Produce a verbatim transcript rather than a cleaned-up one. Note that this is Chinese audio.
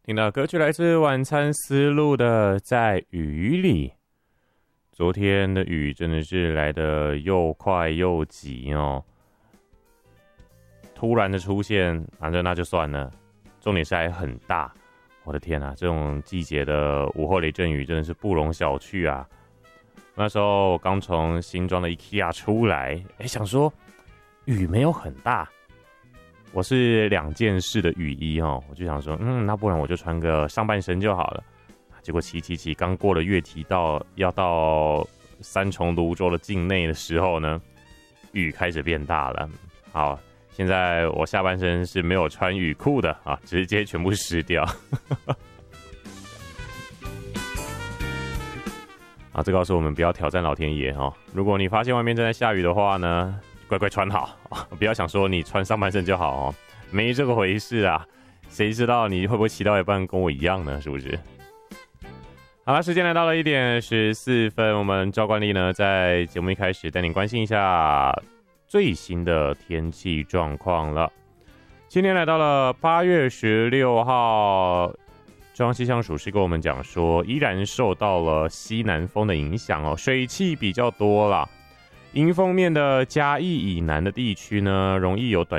听到歌曲来自晚餐思路的《在雨里》。昨天的雨真的是来得又快又急哦，突然的出现，反正那就算了，重点是还很大。我的天啊，这种季节的午后雷阵雨真的是不容小觑啊！那时候我刚从新庄的 IKEA 出来，哎，想说雨没有很大。我是两件式的雨衣哦，我就想说，嗯，那不然我就穿个上半身就好了。结果骑骑骑，刚过了月堤到要到三重泸州的境内的时候呢，雨开始变大了。好，现在我下半身是没有穿雨裤的啊，直接全部湿掉。啊，这告诉我们不要挑战老天爷哦。如果你发现外面正在下雨的话呢，乖乖穿好，不要想说你穿上半身就好哦，没这个回事啊！谁知道你会不会骑到一半跟我一样呢？是不是？好了，时间来到了一点十四分，我们照惯例呢，在节目一开始带您关心一下最新的天气状况了。今天来到了八月十六号，中央气象署是跟我们讲说，依然受到了西南风的影响哦，水汽比较多啦。迎风面的嘉义以南的地区呢，容易有短